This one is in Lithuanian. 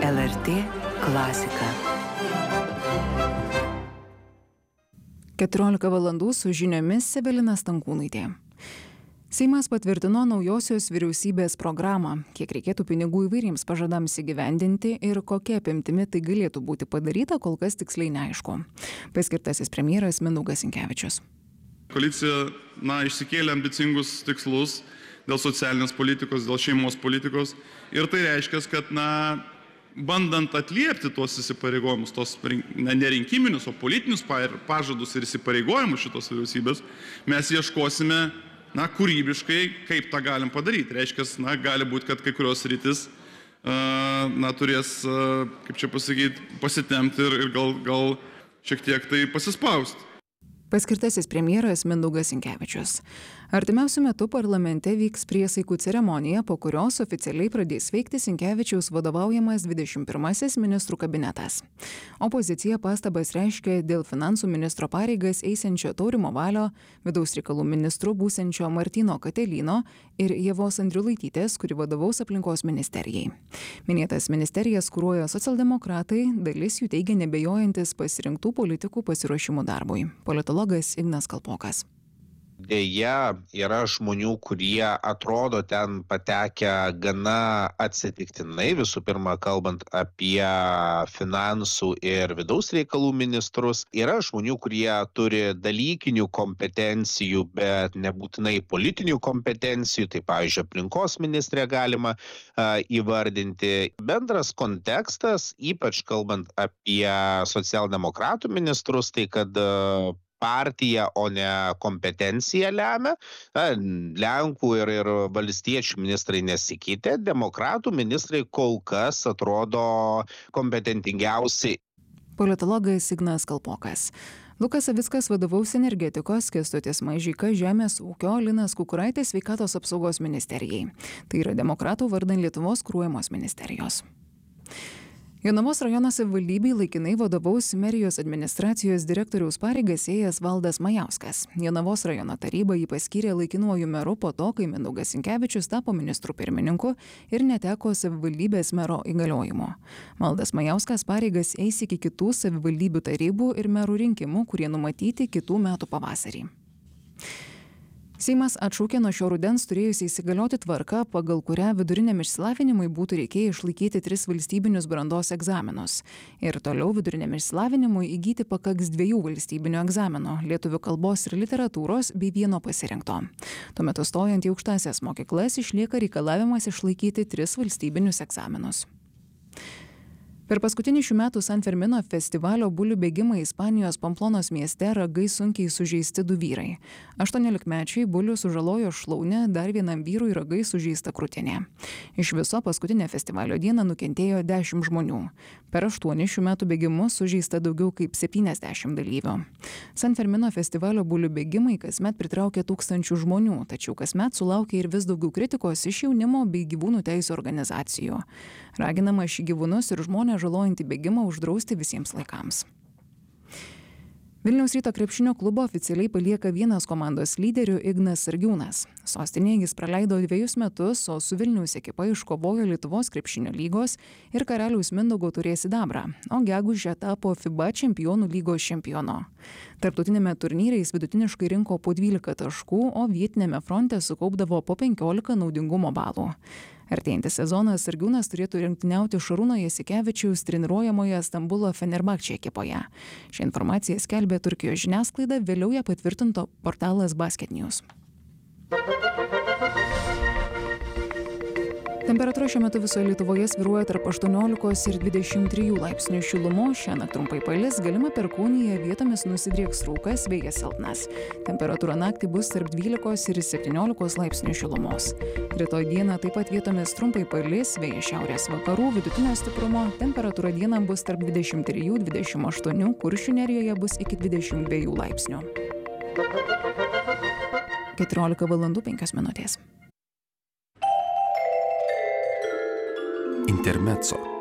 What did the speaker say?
LRT klasika. 14 valandų su žiniomis Evelina Stankūnaitė. Seimas patvirtino naujosios vyriausybės programą, kiek reikėtų pinigų įvairiems pažadams įgyvendinti ir kokia apimtimi tai galėtų būti padaryta, kol kas tiksliai neaišku. Paskirtasis premjeras Mindaugas Sinkevičius. Koalicija išsikėlė ambicingus tikslus dėl socialinės politikos, dėl šeimos politikos ir tai reiškia, kad bandant atliepti tuos įsipareigojimus, tos ne rinkiminius, o politinius pažadus ir įsipareigojimus šitos vyriausybės, mes ieškosime kūrybiškai, kaip tą galim padaryti. Reiškia, gali būti, kad kai kurios rytis turės, pasitempti ir gal šiek tiek tai pasispausti. Paskirtasis premjeras Mindaugas Sinkevičius. Artimiausiu metu parlamente vyks priesaikų ceremonija, po kurios oficialiai pradės veikti Sinkevičiaus vadovaujamas 21 ministrų kabinetas. Opozicija pastabas reiškia dėl finansų ministro pareigas eisiančio Taurimo Valio, vidaus reikalų ministru būsiančio Martyno Katelyno ir Ievos Andriulaitytės, kuri vadovaus aplinkos ministerijai. Minėtas ministerijas kuruoja socialdemokratai, dalis jų teigia nebejojantis pasirinktų politikų pasiruošimų darbui. Politologas Ignas Kalpokas. Deja, yra žmonių, kurie atrodo ten patekę gana atsitiktinai, visų pirma, kalbant apie finansų ir vidaus reikalų ministrus. Yra žmonių, kurie turi dalykinių kompetencijų, bet nebūtinai politinių kompetencijų, tai pavyzdžiui, aplinkos ministrė galima įvardinti. Bendras kontekstas, ypač kalbant apie socialdemokratų ministrus, tai kad partija, o ne kompetencija lemia. Lenkų ir valstiečių ministrai nesikeitė, demokratų ministrai kol kas atrodo kompetentingiausi. Politologas Ignas Kalpokas. Lukas Savickas vadovaus energetikos, Kęstutis Mažeika žemės ūkio, Linas Kukuraitis sveikatos apsaugos ministerijai. Tai yra demokratų vardan Lietuvos kuruojamos ministerijos. Jonavos rajono savivaldybei laikinai vadovaus merijos administracijos direktoriaus pareigas ėjęs Valdas Majauskas. Jonavos rajono taryba jį paskyrė laikinuoju meru po to, kai Mindaugas Sinkevičius tapo ministru pirmininku ir neteko savivaldybės mero įgaliojimo. Valdas Majauskas pareigas eis iki kitų savivaldybių tarybų ir merų rinkimų, kurie numatyti kitų metų pavasarį. Seimas atšaukė nuo šio rudens turėjusiai įsigalioti tvarką, pagal kurią viduriniam išsilavinimui būtų reikėję išlaikyti 3 valstybinius brandos egzaminus. Ir toliau viduriniam išsilavinimui įgyti pakaks 2 valstybinių egzaminų - lietuvių kalbos ir literatūros bei vieno pasirinkto. Tuo metu stojant į aukštąsias mokyklas išlieka reikalavimas išlaikyti 3 valstybinius egzaminus. Per paskutinį šių metų San Fermino festivalio bulių bėgimą Ispanijos Pamplonos mieste ragai sunkiai sužeisti 2 vyrai. 18-mečiai bulių sužalojo šlaunę, dar vienam vyrui ragai sužeista krūtinė. Iš viso paskutinę festivalio dieną nukentėjo 10 žmonių. Per 8 šių metų bėgimus sužeista daugiau kaip 70 dalyvių. San Fermino festivalio bulių bėgimai kasmet pritraukia tūkstančių žmonių, tačiau kasmet sulaukia ir vis daugiau kritikos iš jaunimo bei gyvūnų teisių organizacijų. Raginama šį gyvūnus ir žmonės žalojantį bėgimą uždrausti visiems laikams. Vilniaus Ryto krepšinio klubo oficialiai palieka vienas komandos lyderių Ignas Sargiūnas. Sostinėje jis praleido 2 metus, o su Vilniaus ekipa iškovojo Lietuvos krepšinio lygos ir Karaliaus Mindaugo taurės sidabrą, o gegužę tapo FIBA čempionų lygos čempionu. Tarptautinėme turnyre jis vidutiniškai rinko po 12 taškų, o vietiniame fronte sukaupdavo po 15 naudingumo balų. Artėjantis sezonas Sargiūnas turėtų rungtyniauti Šarūno Jasikevičiaus treniruojamoje Stambulo Fenerbahče ekipoje. Šią informaciją skelbė Turkijos žiniasklaida, vėliau ją patvirtinto portalas Basket News. Temperatūra šiuo metu visoje Lietuvoje svyruoja tarp 18 ir 23 laipsnių šilumos. Šiąnakt trumpai palis, galima perkūnija, vietomis nusidrieks rūkas, vėjas silpnas. Temperatūra naktį bus tarp 12 ir 17 laipsnių šilumos. Rytoj dieną taip pat vietomis trumpai palis, vėjas šiaurės vakarų, vidutinio stiprumo. Temperatūra dieną bus tarp 23-28, Kuršių nerijoje bus iki 22 laipsnių. 14 valandų 5 minutės. Intermezzo.